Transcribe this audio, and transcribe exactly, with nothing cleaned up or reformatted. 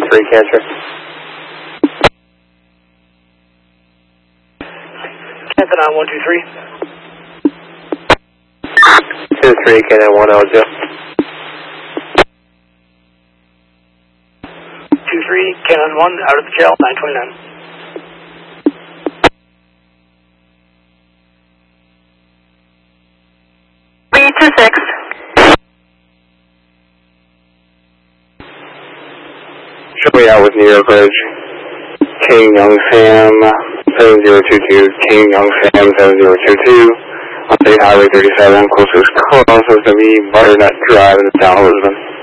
three, catcher. Canton on one two three. two three, Canton one, Eljo. two three, Canton one, out of the jail, nine twenty-nine. three two six. Show me out with New York Ridge. King Young Sam seven zero two two, King Young Sam seven zero two two, on State Highway thirty-seven, closest cross is going to be Butternut Drive in the town of Lisbon.